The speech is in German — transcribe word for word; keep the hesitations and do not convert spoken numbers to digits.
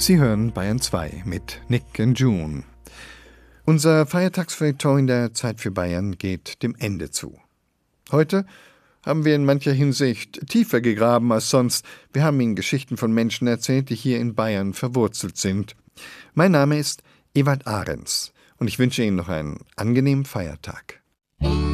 Sie hören Bayern zwei mit Nick and June. Unser Feiertagsfeuilleton in der Zeit für Bayern geht dem Ende zu. Heute haben wir in mancher Hinsicht tiefer gegraben als sonst. Wir haben Ihnen Geschichten von Menschen erzählt, die hier in Bayern verwurzelt sind. Mein Name ist Ewald Ahrens und ich wünsche Ihnen noch einen angenehmen Feiertag.